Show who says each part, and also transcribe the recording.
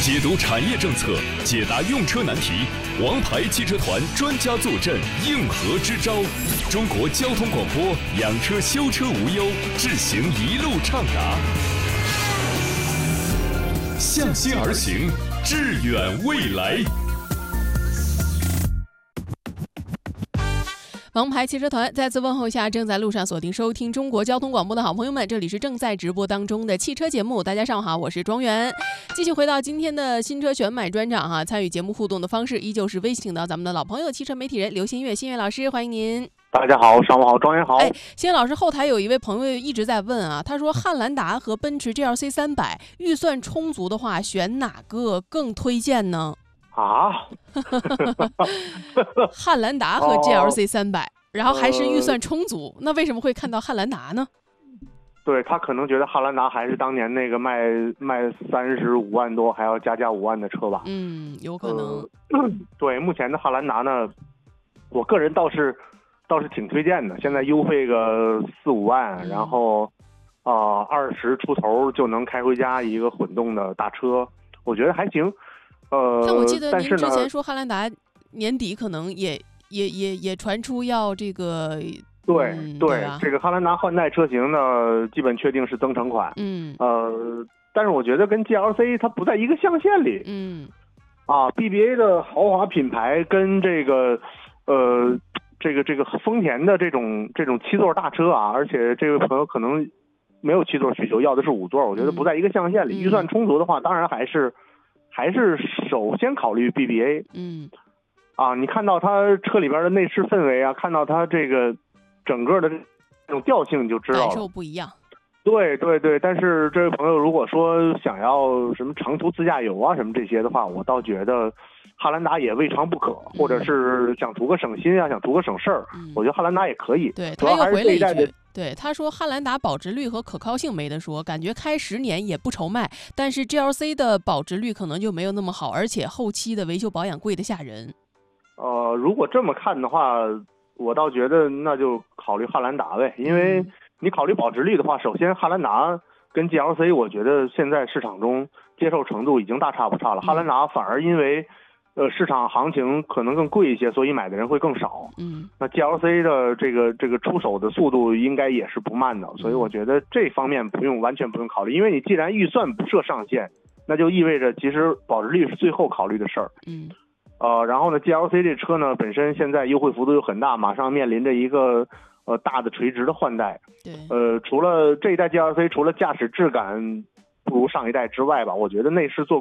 Speaker 1: 解读产业政策，解答用车难题，王牌汽车团专家坐镇，应和支招。中国交通广播，养车修车无忧，智行一路畅达。向心而行，致远未来。
Speaker 2: 王牌汽车团再次问候一下正在路上锁定收听中国交通广播的好朋友们，这里是正在直播当中的汽车节目。大家上午好，我是庄园。继续回到今天的新车选买专场参与节目互动的方式依旧是微信请到咱们的老朋友汽车媒体人刘新月，新月老师，欢迎您。
Speaker 3: 大家好，上午好，庄园好。
Speaker 2: 新月老师，后台有一位朋友一直在问他说汉兰达和奔驰 GLC 300预算充足的话，选哪个更推荐呢？汉兰达和 GLC 300，然后还是预算充足，那为什么会看到汉兰达呢？
Speaker 3: 对，他可能觉得汉兰达还是当年那个卖35万多还要加5万的车吧。
Speaker 2: 有可能。
Speaker 3: 对，目前的汉兰达呢，我个人倒是挺推荐的，现在优惠个4-5万，然后20出头就能开回家一个混动的大车，我觉得还行。
Speaker 2: 但我记得您之前说汉兰达年底可能也传出要这个，
Speaker 3: 对，这个汉兰达换代车型呢，基本确定是增程款。但是我觉得跟 GLC 它不在一个象限里。BBA 的豪华品牌跟这个丰田的这种7座大车而且这位朋友可能没有7座需求，要的是5座，我觉得不在一个象限里。预算充足的话，当然还是首先考虑 BBA。你看到它车里边的内饰氛围看到它这个整个的这种调性你就知道了，
Speaker 2: 感受不一样。
Speaker 3: 对，但是这位朋友如果说想要什么长途自驾游什么这些的话，我倒觉得汉兰达也未尝不可，或者是想图个省心想图个省事儿，我觉得汉兰达也可以。
Speaker 2: 对，他又回了一句，对，他说汉兰达保值率和可靠性没得说，感觉开10年也不愁卖，但是 GLC 的保值率可能就没有那么好，而且后期的维修保养贵得吓人。
Speaker 3: 如果这么看的话，我倒觉得那就考虑汉兰达呗，因为你考虑保值率的话，首先汉兰达跟 GLC 我觉得现在市场中接受程度已经大差不差了。汉兰达反而因为市场行情可能更贵一些，所以买的人会更少。那 GLC 的这个出手的速度应该也是不慢的，所以我觉得这方面完全不用考虑，因为你既然预算不设上限，那就意味着其实保值率是最后考虑的事儿。然后呢 GLC 这车呢本身现在优惠幅度又很大，马上面临着一个大的垂直的换代。除了这一代 GLC 除了驾驶质感不如上一代之外吧，我觉得内饰做